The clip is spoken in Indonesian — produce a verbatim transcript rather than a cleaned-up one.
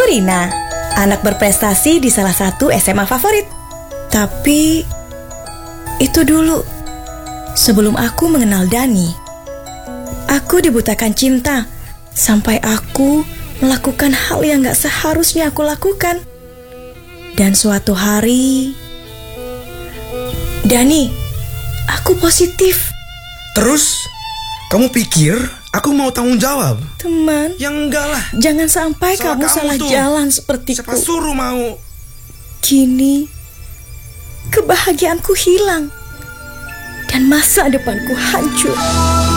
Rina, anak berprestasi di salah satu S M A favorit. Tapi itu dulu, sebelum aku mengenal Dani. Aku dibutakan cinta sampai aku melakukan hal yang gak seharusnya aku lakukan. Dan suatu hari, Dani, aku positif. Terus, kamu pikir aku mau tanggung jawab? Teman, Ya enggak lah. jangan sampai Salah kamu, kamu salah tuh. jalan sepertiku. Siapa suruh mau? Kini, kebahagiaanku hilang dan masa depanku hancur.